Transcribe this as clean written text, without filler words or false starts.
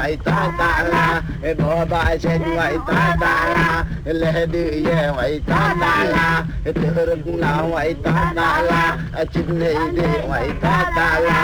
ngoại ta ta la bò ba sen ngoại ta ta la lê đi ye ngoại ta ta la từ rừng nào ngoại ta ta la chín đi ngoại ta ta la